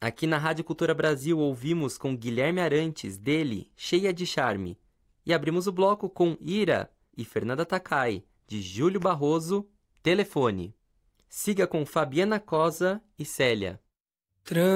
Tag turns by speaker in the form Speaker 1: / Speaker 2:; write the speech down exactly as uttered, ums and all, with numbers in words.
Speaker 1: Aqui na Rádio Cultura Brasil ouvimos com Guilherme Arantes, dele, Cheia de Charme. E abrimos o bloco com Ira e Fernanda Takai, de Júlio Barroso, Telefone. Siga com Fabiana Cosa e Célia.